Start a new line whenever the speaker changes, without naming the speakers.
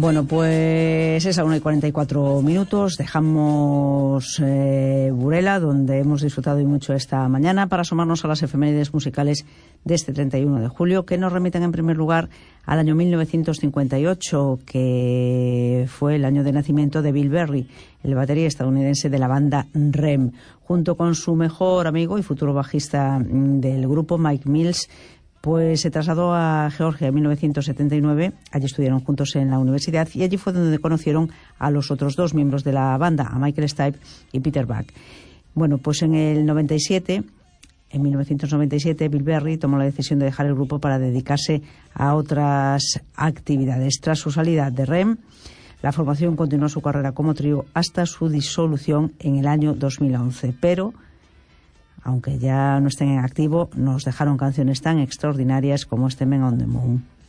Bueno, pues es a 1:44. Dejamos Burela, donde hemos disfrutado y mucho esta mañana, para asomarnos a las efemérides musicales de este 31 de julio, que nos remiten en primer lugar al año 1958, que fue el año de nacimiento de Bill Berry, el batería estadounidense de la banda REM, junto con su mejor amigo y futuro bajista del grupo, Mike Mills. Pues se trasladó a Georgia en 1979, allí estudiaron juntos en la universidad y allí fue donde conocieron a los otros dos miembros de la banda, a Michael Stipe y Peter Buck. Bueno, pues en 1997, Bill Berry tomó la decisión de dejar el grupo para dedicarse a otras actividades. Tras su salida de REM, la formación continuó su carrera como trío hasta su disolución en el año 2011, pero aunque ya no estén en activo, nos dejaron canciones tan extraordinarias como este Men on the Moon.